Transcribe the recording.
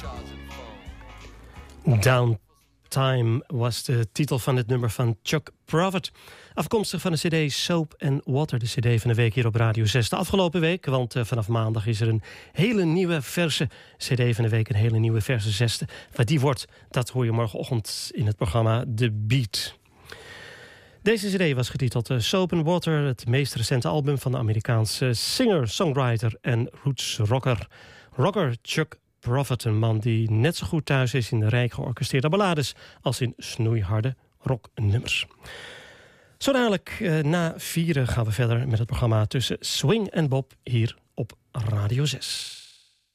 Downtime was de titel van het nummer van Chuck Prophet. Afkomstig van de cd Soap and Water, de cd van de week hier op Radio 6. De afgelopen week, want vanaf maandag is er een hele nieuwe verse cd van de week. Een hele nieuwe verse zesde. Wat die wordt, dat hoor je morgenochtend in het programma The Beat. Deze cd was getiteld Soap and Water, het meest recente album van de Amerikaanse singer, songwriter en roots rocker Chuck Prophet, een man die net zo goed thuis is in de rijk georchestreerde ballades als in snoeiharde rocknummers. Zo dadelijk na 4 gaan we verder met het programma Tussen Swing en Bob hier op Radio 6.